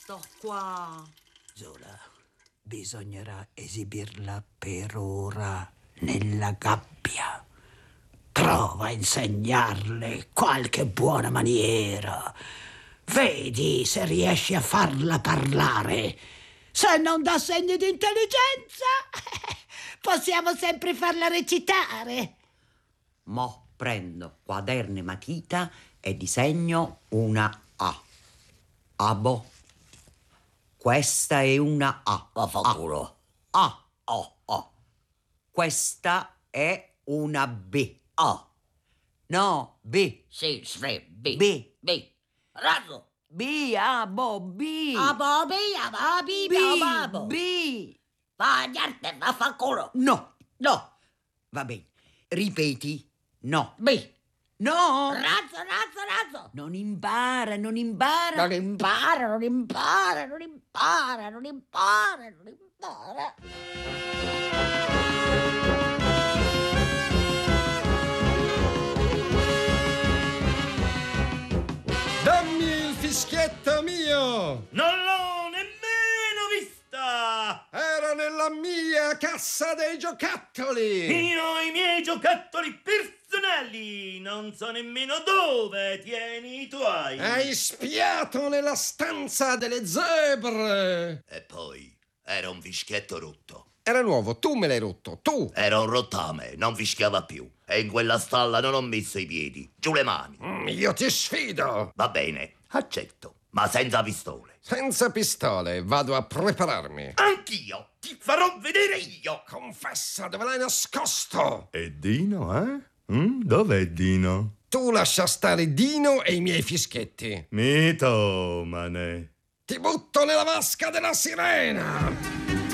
sto qua. Zola, bisognerà esibirla per ora nella gabbia. Prova a insegnarle qualche buona maniera. Vedi se riesci a farla parlare. Se non dà segni di intelligenza, possiamo sempre farla recitare. Mo prendo quaderno e matita e disegno una A. Abo. Questa è una A. Vaffanculo. A. Oh. Questa è una B. Oh. No, B. Sì, B. B. B. Razzo. B, abo, B. Abobi, bababo. B. Vagliarte, vaffanculo. No. No. Va bene. Ripeti. No. B. No. Razzo. Non impara. Non impara. Dammi il fischietto mio! Non l'ho nemmeno vista! Era nella mia cassa dei giocattoli! Io ho i miei giocattoli personali! Non so nemmeno dove tieni i tuoi! Hai spiato nella stanza delle zebre! E poi, era un fischietto rotto. Era nuovo, tu me l'hai rotto, tu! Era un rottame, non fischiava più. E in quella stalla non ho messo i piedi. Giù le mani. Io ti sfido! Va bene, accetto, ma senza pistole. Senza pistole, vado a prepararmi. Anch'io! Ti farò vedere io! Confessa, dove l'hai nascosto? E Dino, eh? Dov'è Dino? Tu lascia stare Dino e i miei fischietti. Mitomane. Ti butto nella vasca della sirena!